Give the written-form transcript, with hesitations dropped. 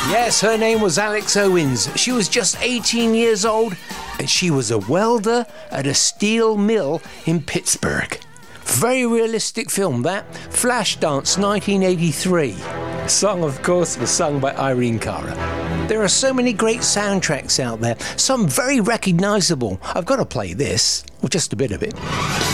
Yes, her name was Alex Owens. She was just 18 years old and she was a welder at a steel mill in Pittsburgh. Very realistic film, that. Flashdance, 1983. The song, of course, was sung by Irene Cara. There are so many great soundtracks out there, some very recognisable. I've got to play this, or just a bit of it.